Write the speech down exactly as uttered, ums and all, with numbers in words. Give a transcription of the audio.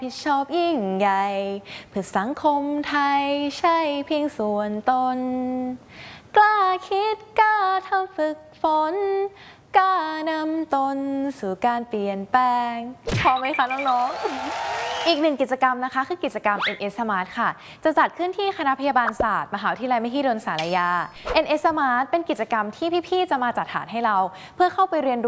ผิดชอบยิ่งใหญ่เพื่อสังคมไทยใช่เพียงส่วนตนกล้าคิดกล้าทำฝึกฝนกล้านำตนสู่การเปลี่ยนแปลงพอไหมคะน้องๆอีกหนึ่งกิจกรรมนะคะคือกิจกรรม เอ็น เอส Smart ค่ะจะจัดขึ้นที่คณะพยาบาลศาสตร์มหาวิทยาลัยมหิดลศาลายา เอ็น เอส Smart เป็นกิจกรรมที่พี่ๆจะมาจัดหาให้เราเพื่อเข้าไปเรียนรู้